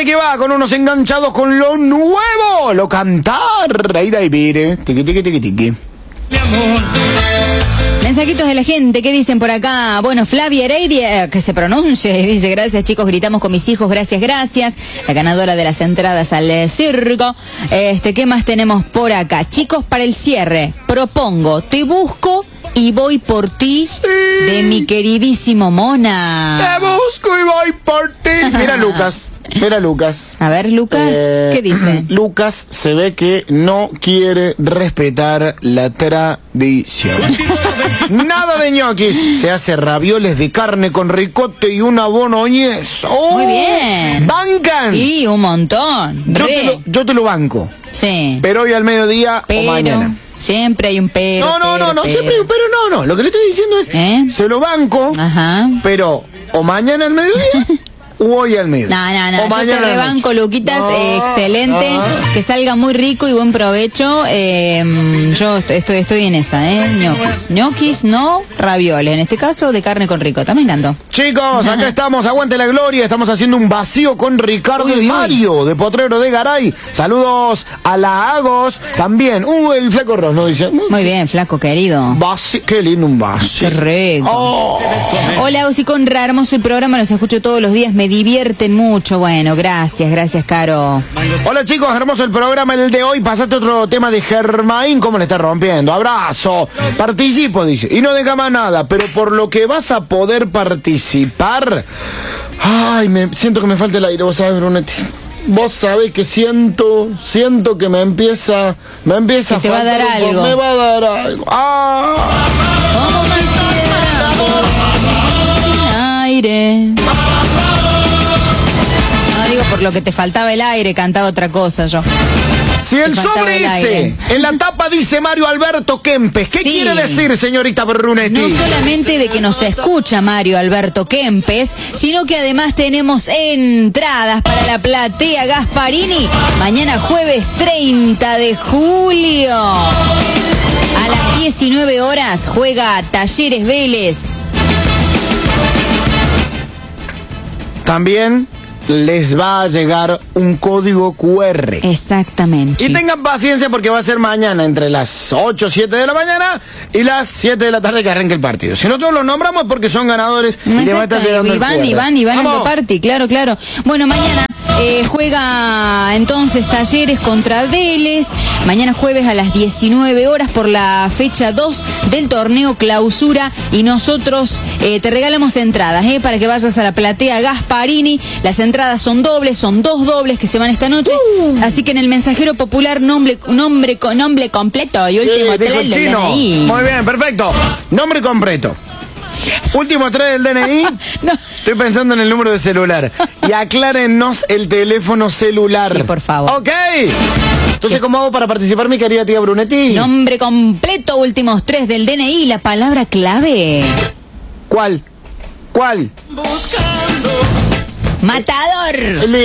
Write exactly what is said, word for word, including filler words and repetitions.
Dale que va con unos enganchados con lo nuevo. Lo cantar. Ahí David, eh. Tiqui, tiqui, tiqui, tiqui. Mensajitos de la gente, ¿qué dicen por acá? Bueno, Flavia Heredia, que se pronuncie, dice, gracias chicos, gritamos con mis hijos, gracias, gracias. La ganadora de las entradas al eh, circo. Este, ¿qué más tenemos por acá? Chicos, para el cierre, propongo, te busco y voy por ti, sí, de mi queridísimo Mona. Te busco y voy por ti. Mira Lucas. Mira Lucas. A ver, Lucas, eh, ¿qué dice? Lucas se ve que no quiere respetar la tradición. Nada de ñoquis. Se hace ravioles de carne con ricote y una boloñesa. ¡Oh! Muy bien. ¿Bancan? Sí, un montón. Yo te, lo, yo te lo banco. Sí. Pero hoy al mediodía pero, o mañana. Siempre hay un pero. No, no, pero, no, no, pero. siempre hay un pero, no, no. Lo que le estoy diciendo es, ¿Eh? se lo banco, ajá, pero o mañana al mediodía o hoy al mediodía. No, no, no, yo te rebanco, Luquitas, no, eh, excelente, no. Que salga muy rico y buen provecho. Eh, yo estoy, estoy en esa, ¿eh? Ñoquis. Ñoquis, no ravioles. En este caso, de carne con ricota. Me encantó. Chicos, acá estamos, aguante la gloria. Estamos haciendo un vacío con Ricardo uy, y Mario, uy. de Potrero de Garay. Saludos a la Agos. También, uh, el Flaco Ross, ¿no? Dice. Muy, muy bien, Flaco, querido. Vacío, qué lindo un vacío. Qué rico. Oh. Hola, Uzi Conra, hermoso el programa, los escucho todos los días, me divierten mucho. Bueno, gracias, gracias, Caro. Hola, chicos, hermoso el programa el de hoy. Pasaste otro tema de Germain, ¿cómo le está rompiendo? Abrazo. Participo, dice. Y no deja más nada, pero por lo que vas a poder participar... Ay, me siento que me falta el aire, vos sabés, Brunetti. Vos sabés que siento, siento que me empieza, me empieza que a te va a dar algo. Me va a dar algo. ¡Ah! ¿Cómo quisiera poder vivir sin aire? No digo por lo que te faltaba el aire, cantaba otra cosa yo. Si el sobre dice, en la tapa dice Mario Alberto Kempes, ¿qué sí. quiere decir, señorita Brunetti? No solamente de que nos escucha Mario Alberto Kempes, sino que además tenemos entradas para la platea Gasparini, mañana jueves treinta de julio. A las diecinueve horas juega Talleres Vélez. También les va a llegar un código cu erre. Exactamente. Y tengan paciencia porque va a ser mañana entre las ocho, siete de la mañana y las siete de la tarde que arranque el partido. Si nosotros los nombramos porque son ganadores. Exacto, y van, y van, y van en el party, claro, claro. Bueno, mañana eh, juega entonces Talleres contra Vélez. Mañana jueves a las diecinueve horas por la fecha dos del torneo Clausura. Y nosotros eh, te regalamos entradas eh, para que vayas a la platea Gasparini. Las entradas son dobles, son dos dobles que se van esta noche. Uh. Así que en el mensajero popular, nombre, nombre, nombre completo y último sí, tres del D N I. Muy bien, perfecto. Nombre completo. Último tres del D N I. No. Estoy pensando en el número de celular. Y aclárenos el teléfono celular. Sí, por favor. Ok. Entonces, ¿cómo hago para participar, mi querida tía Brunetti? Nombre completo, últimos tres del D N I, la palabra clave. ¿Cuál? ¿Cuál? Buscando. Matador.